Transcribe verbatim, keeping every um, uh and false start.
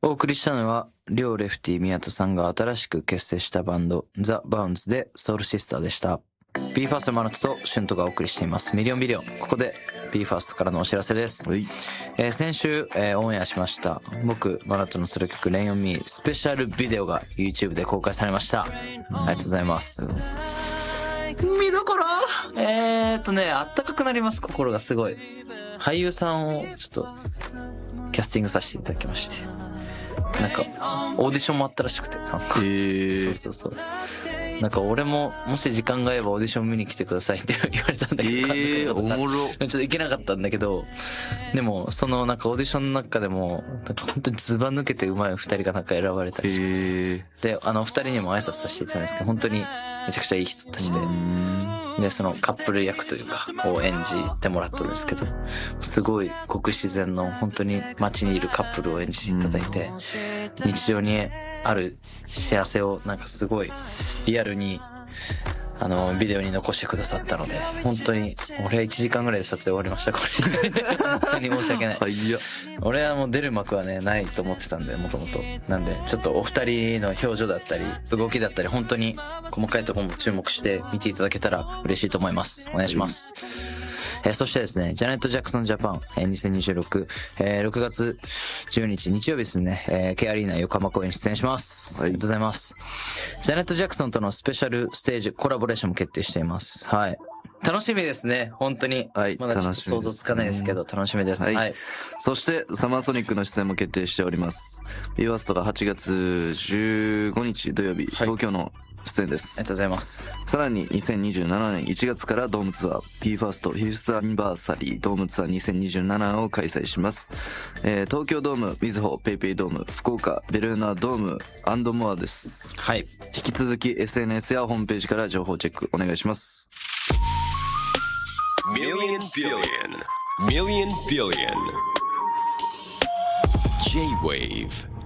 お送りしたのは両レフティ宮田さんが新しく結成したバンドザ・バウンズでソウルシスターでした。 ビーファースト マナトとシュントがお送りしていますミリオンビリオン。ここで ビーファースト からのお知らせです、 はいえー、先週、えー、オンエアしました僕マナトのソロ曲 Rain on Me スペシャルビデオが YouTube で公開されました。ありがとうございます。見どころえーっとねあったかくなります。心がすごい。俳優さんをちょっとキャスティングさせていただきまして、なんかオーディションもあったらしくて、なんか、 えー、 そうそうそう、なんか俺ももし時間が合えばオーディション見に来てくださいって言われたんだけど、 えー、おもろ。 ちょっと行けなかったんだけど、でもそのなんかオーディションの中でもなんか本当にズバ抜けてうまい二人がなんか選ばれたりして、 えー、 であの二人にも挨拶させていただいたんですけど、本当にめちゃくちゃいい人たちで、でそのカップル役というかを演じてもらってるんですけど、すごいごく自然の本当に街にいるカップルを演じていただいて、日常にある幸せをなんかすごいリアルにあのビデオに残してくださったので、本当に俺はいちじかんぐらいで撮影終わりましたこれ本当に申し訳ない。 はいや俺はもう出る幕はねないと思ってたんで、もともとなんでちょっとお二人の表情だったり動きだったり本当に細かいところも注目して見ていただけたら嬉しいと思います。お願いします、えー、そしてですねジャネット・ジャクソン・ジャパン、えー、にせんにじゅうろく、えー、ろくがつじゅうににち日曜日ですね、えー、K アリーナ横浜公演に出演します、はい、ありがとうございます。ジャネット・ジャクソンとのスペシャルステージコラボレーションも決定しています。はい、楽しみですね本当に、 はい、 まだちょっと想像つかないですけど楽しみです。はい、はい、 そしてサマーソニックの出演も決定しております。 ビーファースト がはちがつじゅうごにち土曜日、はい、東京の出演です。 ありがとうございます。 さらににせんにじゅうななねんいちがつからドームツアー ビーファースト フィフスアニバーサリードームツアーにせんにじゅうななを開催します、えー、東京ドーム、みずほ、ペイペイドーム、福岡、ベルーナドームアンドモアです。 はい、 引き続き エスエヌエス やホームページから情報チェックお願いします。 Million Billion Million Billion J-Wave